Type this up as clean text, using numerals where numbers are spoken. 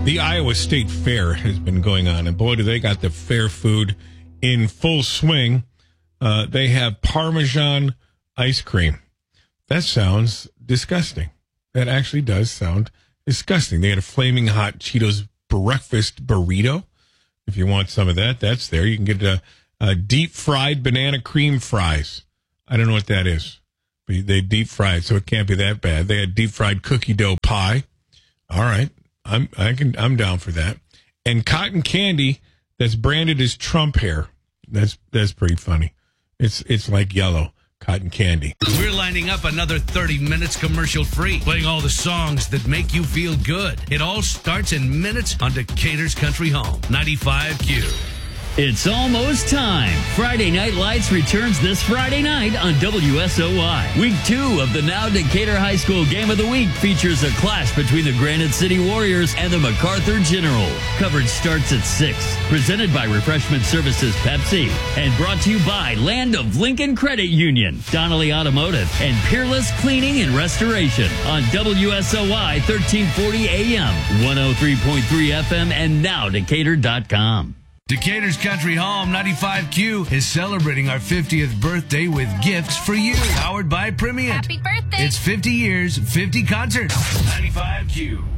The Iowa State Fair has been going on, and boy, do they got the fair food in full swing. They have Parmesan ice cream. That sounds disgusting. That actually does sound disgusting. They had a flaming hot Cheetos breakfast burrito. If you want some of that, that's there. You can get a deep-fried banana cream fries. I don't know what that is, but they deep-fried, so it can't be that bad. They had deep-fried cookie dough pie. All right. I'm down for that. And cotton candy that's branded as Trump hair. That's pretty funny. It's like yellow cotton candy. We're lining up another 30 minutes commercial free, playing all the songs that make you feel good. It all starts in minutes on Decatur's Country Home, 95Q. It's almost time. Friday Night Lights returns this Friday night on WSOY. Week 2 of the now Decatur High School Game of the Week features a clash between the Granite City Warriors and the MacArthur General. Coverage starts at 6. Presented by Refreshment Services Pepsi. And brought to you by Land of Lincoln Credit Union, Donnelly Automotive, and Peerless Cleaning and Restoration on WSOY 1340 AM, 103.3 FM, and now Decatur.com. Decatur's Country Home 95Q is celebrating our 50th birthday with gifts for you. Powered by Primient. Happy birthday. It's 50 years, 50 concerts. 95Q.